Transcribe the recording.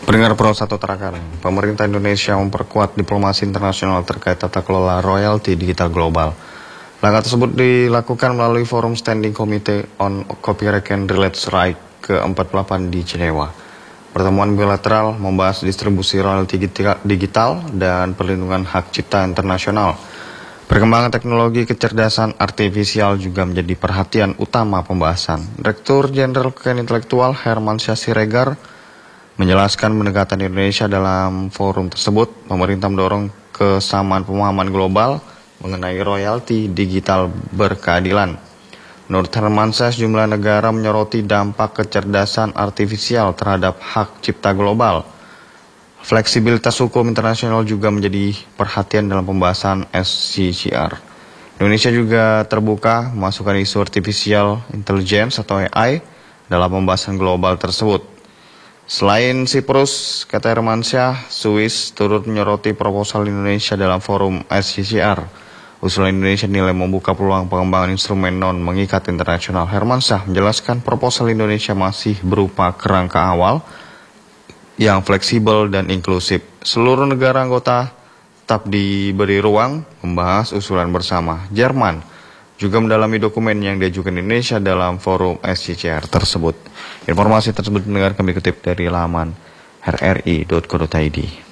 Pendengar Pro 1 Terakan, pemerintah Indonesia memperkuat diplomasi internasional terkait tata kelola royalti digital global. Langkah tersebut dilakukan melalui Forum Standing Committee on Copyright and Related Rights ke-48 di Jenewa. Pertemuan bilateral membahas distribusi royalti digital dan perlindungan hak cipta internasional. Perkembangan teknologi kecerdasan artifisial juga menjadi perhatian utama pembahasan. Direktur Jenderal Kekayaan Intelektual Hermansyah Siregar menjelaskan pendekatan Indonesia dalam forum tersebut. Pemerintah mendorong kesamaan pemahaman global mengenai royalti digital berkeadilan. Menurut Hermansyah, sejumlah negara menyoroti dampak kecerdasan artifisial terhadap hak cipta global. Fleksibilitas hukum internasional juga menjadi perhatian dalam pembahasan SCCR. Indonesia juga terbuka memasukkan isu artificial intelligence atau AI dalam pembahasan global tersebut. Selain Siprus, kata Hermansyah, Swiss turut menyoroti proposal Indonesia dalam forum SCCR. Usulan Indonesia nilai membuka peluang pengembangan instrumen non-mengikat internasional. Hermansyah menjelaskan proposal Indonesia masih berupa kerangka awal yang fleksibel dan inklusif. Seluruh negara anggota tetap diberi ruang membahas usulan bersama. Jerman juga mendalami dokumen yang diajukan Indonesia dalam forum SCCR tersebut. Informasi tersebut mendengar kami kutip dari laman rri.co.id.